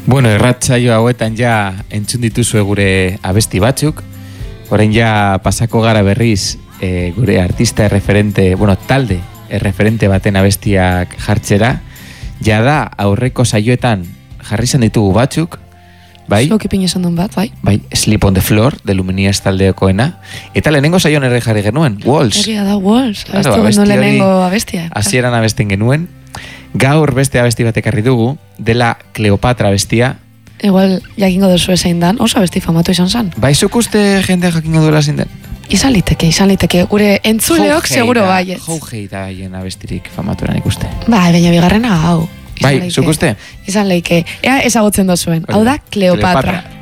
Bueno, erratsaio hauetan ja entzun dituzue gure abesti batzuk. Orain ja pasako gara berriz gure artista erreferente, talde erreferente baten abestiak jartzera. Ja da aurreko saioetan jarri izan ditugu batzuk, bai? Zuok ipin esan duen bat, bai? Bai, Sleep on the Floor, de Luminias taldekoena. Eta lehenengo saioan ere jarri genuen, Walls. Egia da, Walls. Abestu genuen lehenengo abestia. Hasieran abesten genuen. Gaur beste abesti bat ekarri dugu, dela Kleopatra abestia. Igual jakingo duzu ezein dan, oso abesti famatu izan zan. Bai, zuk uste jende jakingo duela zein den? Izan liteke. Gure entzuleok seguro baiet. Hougei da hien abestirik famaturan ikuste. Bai, baina bigarrena hau. Bai, zuk uste? Izan leike. Ea ezagutzen dozuen. Hau da Kleopatra.